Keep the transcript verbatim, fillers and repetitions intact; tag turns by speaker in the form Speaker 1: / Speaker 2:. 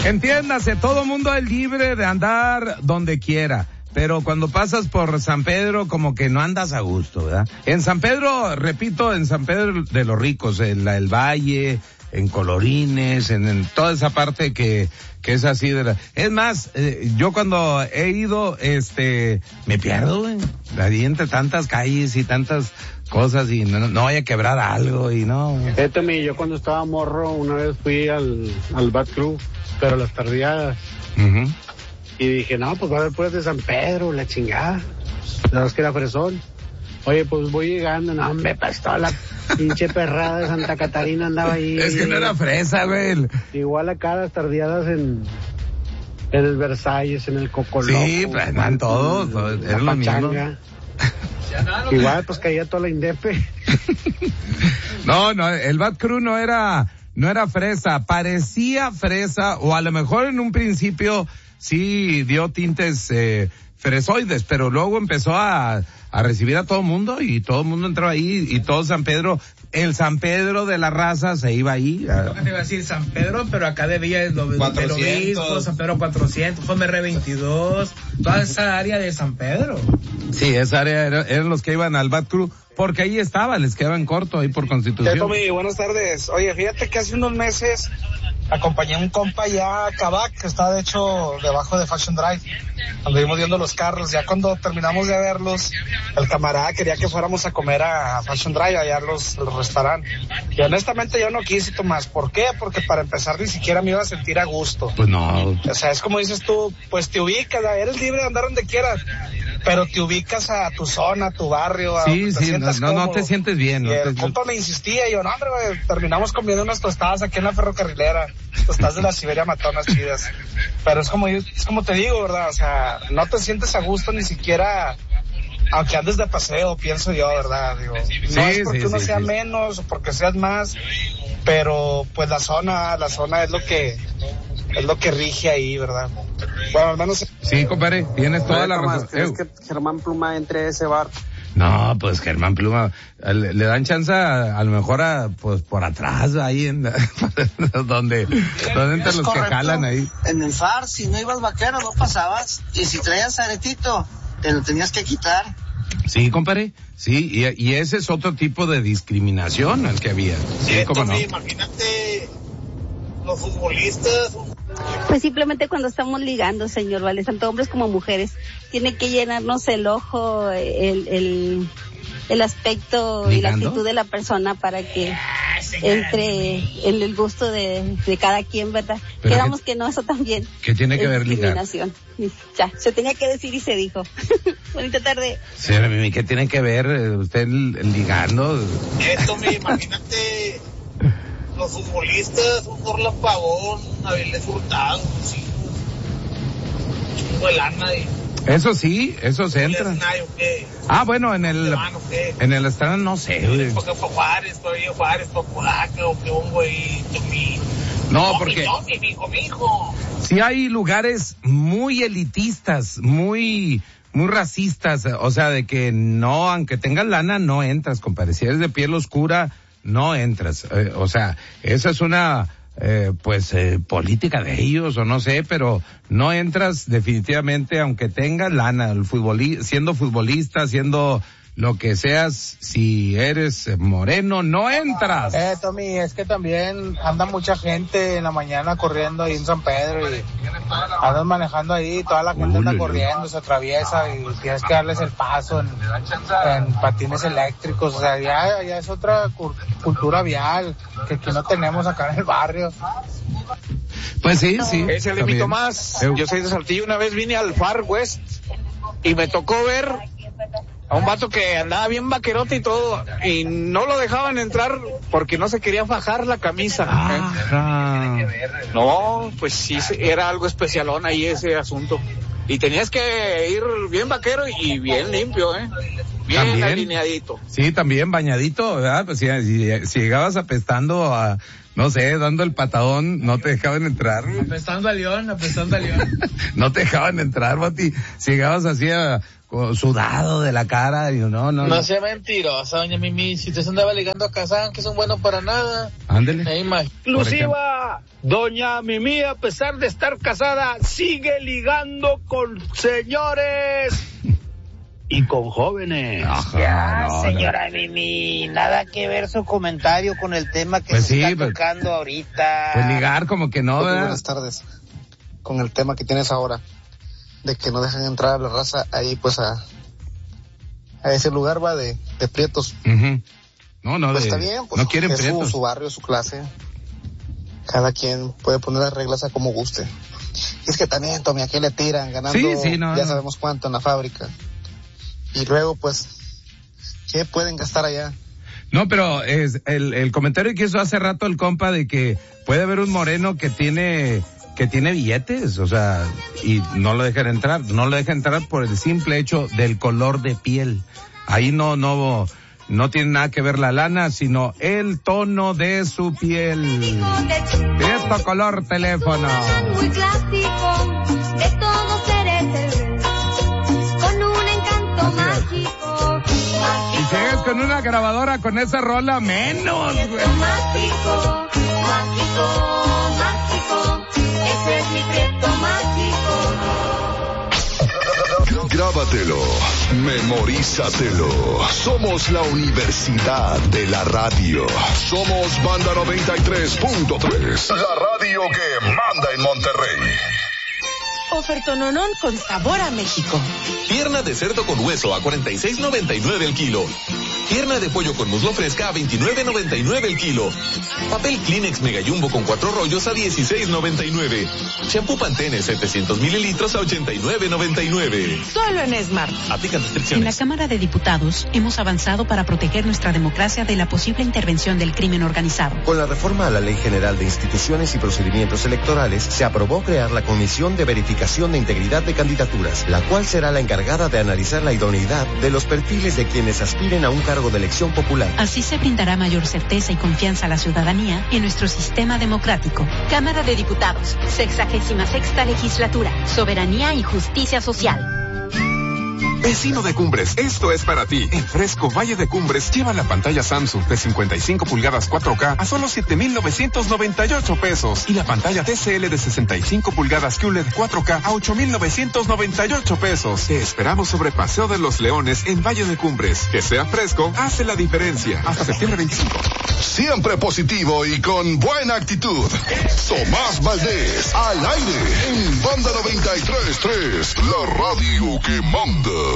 Speaker 1: Entiéndase, todo mundo es libre de andar donde quiera, pero cuando pasas por San Pedro como que no andas a gusto, ¿verdad? En San Pedro, repito, en San Pedro de los Ricos, en la, el Valle, en Colorines, en, en toda esa parte que que es así de la... Es más, eh, yo cuando he ido, este, me pierdo, güey, ahí entre tantas calles y tantas cosas y no, no vaya a quebrar algo y no.
Speaker 2: Eh, Tommy, yo cuando estaba morro, una vez fui al, al Bat Club, pero las tardeadas. Uh-huh. Y dije, no, pues va a haber puras de San Pedro, la chingada. La verdad es que era fresón. Oye, pues voy llegando, no, me pasó la pinche perrada de Santa Catarina, andaba ahí.
Speaker 1: Es que no era fresa, güey.
Speaker 2: Igual acá las tardeadas en, en el Versalles, en el Cocoloco.
Speaker 1: Sí, pues andan todos, es lo mismo.
Speaker 2: Igual, pues caía toda la indepe.
Speaker 1: No, no, el Bat Crew no era, no era fresa, parecía fresa, o a lo mejor en un principio sí dio tintes, eh, fresoides, pero luego empezó a, a recibir a todo el mundo y todo el mundo entró ahí y todo San Pedro, el San Pedro de la raza se iba ahí. A...
Speaker 3: Lo que te iba a decir San Pedro, pero acá de Villa del Obispo, San Pedro cuatrocientos, F M R veintidós, toda esa área de San Pedro.
Speaker 1: Sí, esa área era, eran los que iban al Bat Crew, porque ahí estaba, les quedaban corto ahí por Constitución.
Speaker 4: Tommy, buenas tardes. Oye, fíjate que hace unos meses acompañé a un compa ya a Cabac, que está de hecho debajo de Fashion Drive. Anduvimos viendo los carros, ya cuando terminamos de verlos, el camarada quería que fuéramos a comer a Fashion Drive, allá los, los restaurantes. Y honestamente yo no quise, Tomás. ¿Por qué? Porque para empezar ni siquiera me iba a sentir a gusto.
Speaker 1: Pues no.
Speaker 4: O sea, es como dices tú, pues te ubicas, eres libre de andar donde quieras, pero te ubicas a tu zona, a tu barrio. A
Speaker 1: sí, sí, no, no, no te sientes bien.
Speaker 4: Y
Speaker 1: no
Speaker 4: el
Speaker 1: te...
Speaker 4: compa me insistía, y yo, no, hombre, güey, terminamos comiendo unas tostadas aquí en la ferrocarrilera, tostadas de la Siberia Matonas chidas. Pero es como, es como te digo, ¿verdad? O sea, no te sientes a gusto ni siquiera, aunque andes de paseo, pienso yo, ¿verdad? Digo, no sí, es porque sí, uno sí, sea sí. menos o porque seas más, pero pues la zona, la zona es lo que, es lo que rige ahí, ¿verdad? Bueno, al menos...
Speaker 1: Sí, compadre, tienes toda la razón.
Speaker 2: ¿Crees que Germán Pluma entre a ese bar?
Speaker 1: No, pues Germán Pluma, le, le dan chance a, a lo mejor a, pues por atrás, ahí en, donde, donde entran los que jalan ahí.
Speaker 5: En el F A R, si no ibas vaquero, no pasabas, y si traías aretito, te lo tenías que quitar.
Speaker 1: Sí, compadre, sí, y, y ese es otro tipo de discriminación al que había. Sí,
Speaker 4: sí,
Speaker 1: cómo no.
Speaker 4: Imagínate los futbolistas.
Speaker 6: Pues simplemente cuando estamos ligando, señor Valdés, tanto hombres como mujeres, tiene que llenarnos el ojo, el, el, el aspecto ¿ligando? Y la actitud de la persona para que entre en el gusto de, de cada quien, ¿verdad? Pero quedamos que, que no, eso también.
Speaker 1: ¿Qué tiene que ver ligar?
Speaker 6: Ya, se tenía que decir y se dijo. Bonita tarde.
Speaker 1: Señora Mimi, ¿qué tiene que ver usted ligando?
Speaker 4: Esto, me imagínate... Los futbolistas, un Orlando Pavón, Avilés Hurtado, sí, chingo de lana y...
Speaker 1: Eso sí, eso se entra. Ah, bueno, en el... En el estadio no sé, güey.
Speaker 4: Porque fue Juárez, todavía Juárez, Popodaca, o que un güey, Tomí.
Speaker 1: No, porque...
Speaker 4: No, mi hijo, mi hijo.
Speaker 1: Sí hay lugares muy elitistas, muy... muy racistas, o sea, de que no, aunque tengas lana, no entras, compadre. Si eres de piel oscura... no entras, eh, o sea, esa es una, eh, pues, eh, política de ellos, o no sé, pero no entras definitivamente, aunque tengas lana, el futboli- siendo futbolista, siendo lo que seas, si eres moreno, no entras.
Speaker 7: Eh, Tommy, es que también anda mucha gente en la mañana corriendo ahí en San Pedro y andan manejando ahí, toda la gente anda corriendo, se atraviesa y tienes que darles el paso en, en patines eléctricos, o sea, ya, ya es otra cu- cultura vial que, que no tenemos acá en el barrio.
Speaker 1: Pues sí, sí.
Speaker 8: Es el de mi Tomás, yo soy de Saltillo, una vez vine al Far West y me tocó ver a un vato que andaba bien vaquerote y todo, y no lo dejaban entrar porque no se quería fajar la camisa.
Speaker 1: Ah,
Speaker 8: ¿eh? No, pues sí, era algo especialón ahí ese asunto. Y tenías que ir bien vaquero y bien limpio, ¿eh? Bien ¿también? Alineadito.
Speaker 1: Sí, también bañadito, ¿verdad? Pues si, si, si llegabas apestando a... no sé, dando el patadón, no te dejaban entrar.
Speaker 3: Apestando a León, apestando a León.
Speaker 1: No te dejaban entrar, Bati. Si llegabas así a, sudado de la cara, y no, no.
Speaker 7: No,
Speaker 1: no.
Speaker 7: sea mentirosa, doña Mimi. Si usted se andaba ligando a Kazán, que son buenos para nada.
Speaker 1: Ándele.
Speaker 7: Me imagino.
Speaker 4: Exclusiva.
Speaker 9: Doña Mimi, a pesar de estar casada, sigue ligando con señores y con jóvenes.
Speaker 5: Ajá, ya, no, señora no. Mimi, nada que ver su comentario con el tema que
Speaker 1: pues
Speaker 5: se
Speaker 1: sí,
Speaker 5: está
Speaker 1: pues,
Speaker 5: tocando ahorita.
Speaker 1: Pues ligar como que no, ¿verdad?
Speaker 10: Buenas tardes. Con el tema que tienes ahora, de que no dejan entrar a la raza ahí, pues a, a ese lugar, va, de, de prietos.
Speaker 1: Uh-huh. No, no,
Speaker 10: pues
Speaker 1: de,
Speaker 10: está bien, pues
Speaker 1: no quieren
Speaker 10: es
Speaker 1: prietos.
Speaker 10: Su, su barrio, su clase. Cada quien puede poner las reglas a como guste. Y es que también, Tommy, aquí le tiran, ganando
Speaker 1: sí, sí, no,
Speaker 10: ya
Speaker 1: no.
Speaker 10: sabemos cuánto en la fábrica. Y luego, pues, ¿qué pueden gastar allá?
Speaker 1: No, pero es el, el comentario que hizo hace rato el compa de que puede haber un moreno que tiene que tiene billetes, o sea, y no lo dejan entrar, no lo dejan entrar por el simple hecho del color de piel. Ahí no, no, no tiene nada que ver la lana, sino el tono de su piel. De esto color teléfono.
Speaker 11: Muy clásico, de todos seres el rey, con un encanto mágico.
Speaker 1: Si llegas con una grabadora con esa rola, menos, güey.
Speaker 11: Mágico, mágico, mágico, ese es mi prieto mágico.
Speaker 12: Grábatelo, memorízatelo. Somos la Universidad de la Radio. Somos Banda noventa y tres punto tres. La radio que manda en Monterrey.
Speaker 13: Ofertononón con sabor a México.
Speaker 14: Pierna de cerdo con hueso a cuarenta y seis noventa y nueve el kilo. Pierna de pollo con muslo fresca a veintinueve noventa y nueve el kilo. Papel Kleenex Mega Jumbo con cuatro rollos a dieciséis noventa y nueve. Shampoo Pantene setecientos mililitros a ochenta y nueve noventa y nueve.
Speaker 13: Solo en Smart.
Speaker 14: Aplican restricciones.
Speaker 15: En la Cámara de Diputados hemos avanzado para proteger nuestra democracia de la posible intervención del crimen organizado.
Speaker 16: Con la reforma a la Ley General de Instituciones y Procedimientos Electorales se aprobó crear la Comisión de Verificación de Integridad de Candidaturas, la cual será la encargada de analizar la idoneidad de los perfiles de quienes aspiren a un cargo de elección popular.
Speaker 15: Así se brindará mayor certeza y confianza a la ciudadanía en nuestro sistema democrático.
Speaker 13: Cámara de Diputados, sexagésima sexta legislatura, soberanía y justicia social.
Speaker 17: Vecino de Cumbres, esto es para ti. En Fresco Valle de Cumbres lleva la pantalla Samsung de cincuenta y cinco pulgadas cuatro K a solo siete mil novecientos noventa y ocho pesos y la pantalla T C L de sesenta y cinco pulgadas Q L E D cuatro K a ocho mil novecientos noventa y ocho pesos. Te esperamos sobre Paseo de los Leones en Valle de Cumbres. Que sea fresco, hace la diferencia. Hasta septiembre veinticinco.
Speaker 12: Siempre positivo y con buena actitud. Tomás Valdés, al aire en Banda noventa y tres punto tres, la radio que manda.